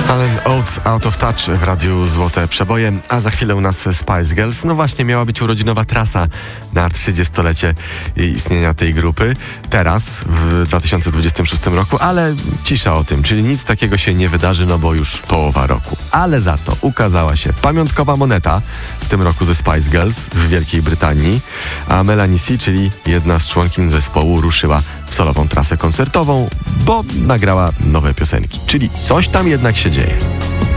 Alan Oates, Out of Touch w radiu Złote Przeboje, a za chwilę u nas Spice Girls. No właśnie, miała być urodzinowa trasa na 30-lecie istnienia tej grupy. Teraz, w 2026 roku, ale cisza o tym, czyli nic takiego się nie wydarzy, no bo już połowa roku. Ale za to ukazała się pamiątkowa moneta w tym roku ze Spice Girls w Wielkiej Brytanii, a Melanie C, czyli jedna z członkiń zespołu, ruszyła w solową trasę koncertową, bo nagrała nowe piosenki. Czyli coś tam jednak się dzieje.